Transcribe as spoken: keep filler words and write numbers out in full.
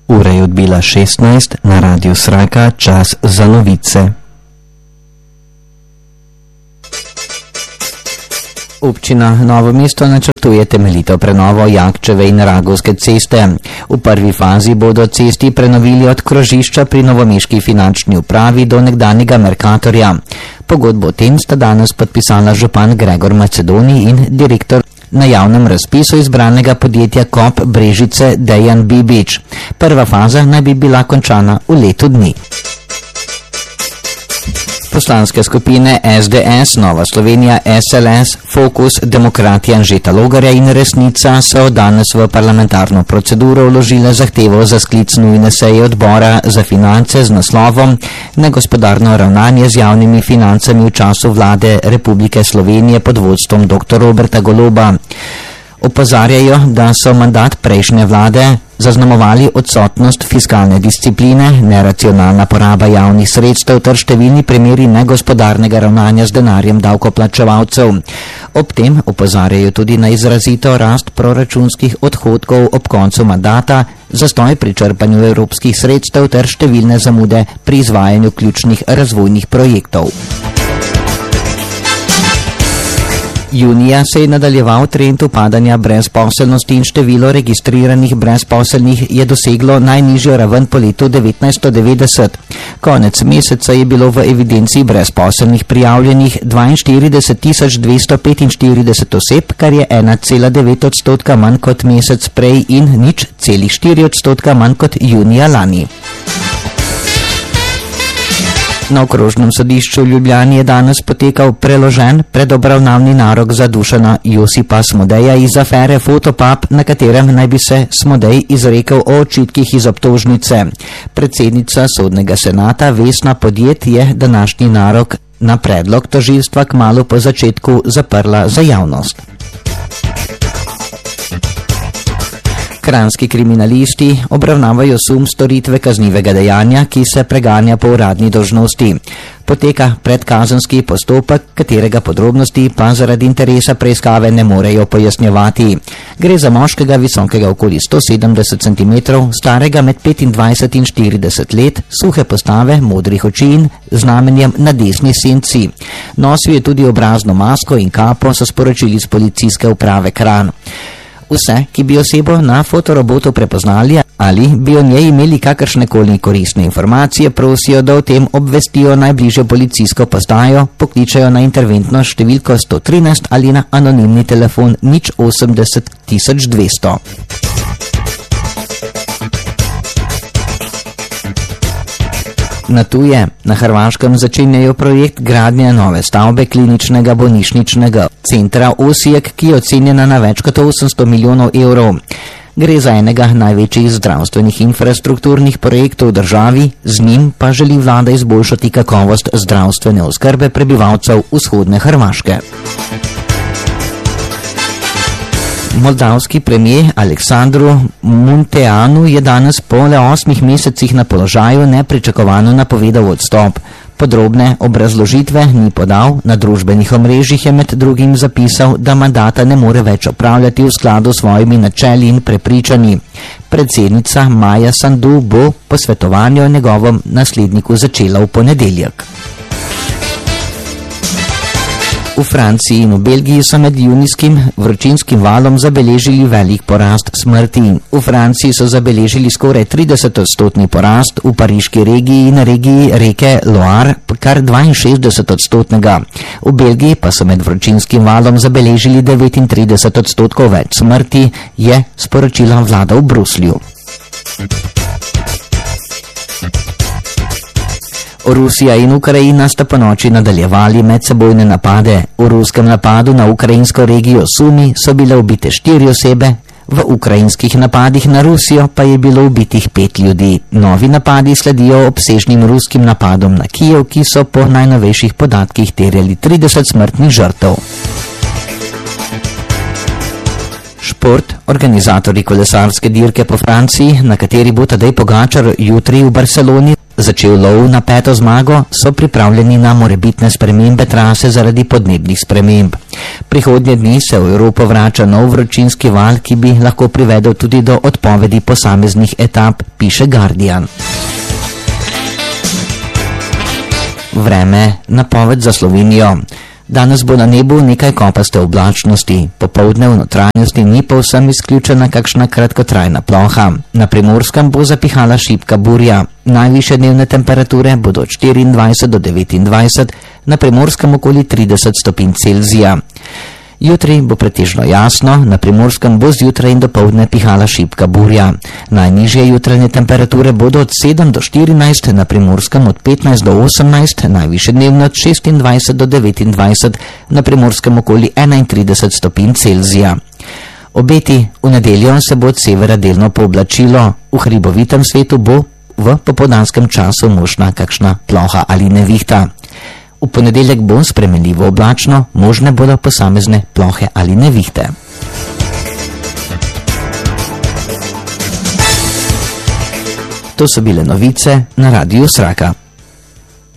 Ura je odbila šestnajst, na Radiu Sraka čas za novice. Občina Novo mesto načrtuje temeljito prenovo Jakčeve in Ragovske ceste. V prvi fazi bodo cesti prenovili od krožišča pri novomeški finančni upravi do nekdanjega Merkatorja. Pogodbo o tem sta danes podpisala župan Gregor Macedoni in direktor na javnem razpisu izbranega podjetja Kop Brežice Dejan Bibič. Prva faza naj bi bila končana v letu dni. Poslanske skupine S D S, Nova Slovenija, S L S, Fokus, Demokrati Anžeta Logarja in Resnica so danes v parlamentarno proceduro vložile zahtevo za sklic nujne seje odbora za finance z naslovom Negospodarno ravnanje z javnimi financami v času vlade Republike Slovenije pod vodstvom dr. Roberta Goloba. Opozarjajo, da so mandat prejšnje vlade zaznamovali odsotnost fiskalne discipline, neracionalna poraba javnih sredstev ter številni primeri negospodarnega ravnanja z denarjem davkoplačevalcev. Ob tem opozarjajo tudi na izrazito rast proračunskih odhodkov ob koncu mandata, zastoj pri črpanju evropskih sredstev ter številne zamude pri izvajanju ključnih razvojnih projektov. Junija se je nadaljeval trend upadanja brezposelnosti in število registriranih brezposelnih je doseglo najnižjo raven po letu devetnajststo devetdeset. Konec meseca je bilo v evidenci brezposelnih prijavljenih dvainštirideset tisoč dvesto petinštirideset oseb, kar je ena cela devet odstotka manj kot mesec prej in nič celih štiri odstotka manj kot junija lani. Na okrožnem sodišču v Ljubljani je danes potekal preložen predobravnavni narok za Dušana Josipa Smodeja iz afere Fotopub, na katerem naj bi se Smodej izrekel o očitkih iz obtožnice. Predsednica sodnega senata Vesna Podjet je današnji narok na predlog tožilstva kmalu po začetku zaprla za javnost. Kranjski kriminalisti obravnavajo sum storitve kaznivega dejanja, ki se preganja po uradni dolžnosti. Poteka predkazenski postopek, katerega podrobnosti pa zaradi interesa preiskave ne morejo pojasnjevati. Gre za moškega visokega okoli sto sedemdeset centimetrov, starega med petindvajset in štirideset let, suhe postave, modrih oči in znamenjem na desni senci. Nosil je tudi obrazno masko in kapo, so sporočili z policijske uprave Kranj. Vse, ki bi osebo na fotorobotu prepoznali ali bi o njej imeli kakršnekoli koristne informacije, prosijo, da o tem obvestijo najbližjo policijsko postajo, pokličajo na interventno številko sto trinajst ali na anonimni telefon nič osemdeset tisoč dvesto. Na tuje, na Hrvaškem začenjajo projekt gradnje nove stavbe kliničnega bolnišničnega centra Osijek, ki je ocenjena na več kot osemsto milijonov evrov. Gre za enega največjih zdravstvenih infrastrukturnih projektov v državi, z njim pa želi vlada izboljšati kakovost zdravstvene oskrbe prebivalcev vzhodne Hrvaške. Moldavski premijer Aleksandru Munteanu je danes po le osmih mesecih na položaju nepričakovano napovedal odstop. Podrobne obrazložitve ni podal, na družbenih omrežjih je med drugim zapisal, da mandata ne more več opravljati v skladu s svojimi načeli in prepričanji. Predsednica Maja Sandu bo posvetovanje o njegovem nasledniku začela v ponedeljek. V Franciji in v Belgiji so med junijskim vročinskim valom zabeležili velik porast smrti. V Franciji so zabeležili skoraj trideset odstotni porast, v pariški regiji in regiji reke Loire kar dvainšestdeset odstotnega. V Belgiji pa so med vročinskim valom zabeležili devetintrideset odstotkov več smrti, je sporočila vlada v Bruslju. Rusija in Ukrajina sta po noči nadaljevali medsebojne napade. V ruskem napadu na ukrajinsko regijo Sumi so bile ubite štiri osebe, v ukrajinskih napadih na Rusijo pa je bilo ubitih pet ljudi. Novi napadi sledijo obsežnim ruskim napadom na Kijev, ki so po najnovejših podatkih terjali trideset smrtnih žrtev. Šport, organizatorji kolesarske dirke po Franciji, na kateri bo Tadej Pogačar jutri v Barceloni začel lov na peto zmago, so pripravljeni na morebitne spremembe trase zaradi podnebnih sprememb. Prihodnje dni se v Evropo vrača nov vročinski val, ki bi lahko privedel tudi do odpovedi posameznih etap, piše Guardian. Vreme, napoved za Slovenijo. Danes bo na nebu nekaj kopaste oblačnosti, popoldne v notranjosti ni povsem izključena kakšna kratkotrajna ploha. Na Primorskem bo zapihala šibka burja. Najvišje dnevne temperature bodo od štiriindvajset do devetindvajset, na Primorskem okoli trideset stopinj Celzija. Jutri bo pretežno jasno, na Primorskem bo zjutraj in dopoldne pihala šibka burja. Najnižje jutranje temperature bodo od sedem do štirinajst, na Primorskem od petnajst do osemnajst, najvišje dnevne od šestindvajset do devetindvajset, na Primorskem okoli enaintrideset stopinj Celzija. Obeti: v nedeljo se bo od severa delno pooblačilo, v hribovitem svetu bo v popoldanskem času možna kakšna ploha ali nevihta. V ponedeljek bo spremenljivo oblačno, možne bodo posamezne plohe ali nevihte. To so bile novice na Radiu Sraka.